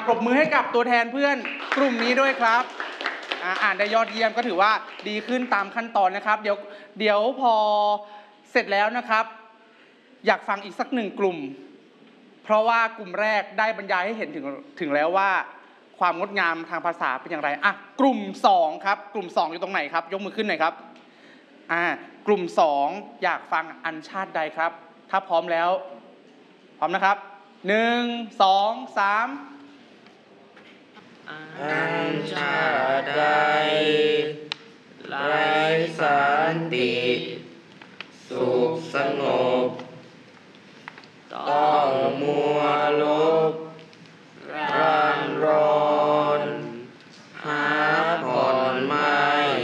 รบมือให้กับตัวแทนเพื่อนกลุ่มนี้ด้วยครับอ่านได้ยอดเยี่ยมก็ถือว่าดีขึ้นตามขั้นตอนนะครับเดี๋ยวพอเสร็จแล้วนะครับอยากฟังอีกสักหนึ่งกลุ่มเพราะว่ากลุ่มแรกได้บรรยายให้เห็นถึงแล้วว่าความงดงามทางภาษาเป็นอย่างไรกลุ่ม2ครับกลุ่ม2อยู่ตรงไหนครับยกมือขึ้นหน่อยครับกลุ่ม2อยากฟังอัญชาติใดครับถ้าพร้อมแล้วพร้อมนะครับ1 2 3 อัญชาติใดไร้สันติสุขสงบต้องมัวลบรันรนหาผ่อนไม่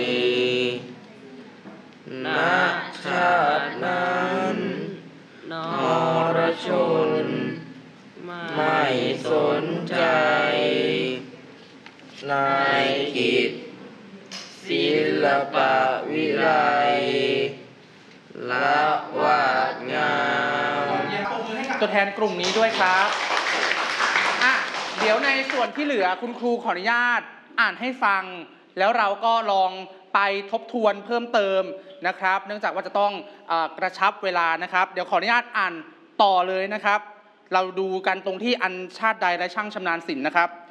ณชาตินั้นนรชนไม่สนใจในกิจศิลปะวิไลละวาดงามตัวแทนกลุ่มนี้ด้วยครับเดี๋ยวในส่วนที่เหลือคุณครูขออนุญาตอ่านให้ฟังแล้วเราก็ลองไปทบทวนเพิ่มเติมนะครับเนื่องจากว่าจะต้องกระชับเวลานะครับเดี๋ยวขออนุญาตอ่านต่อเลยนะครับเราดูกันตรงที่อัญชาติใดและช่างชำนาญศิลป์นะครับ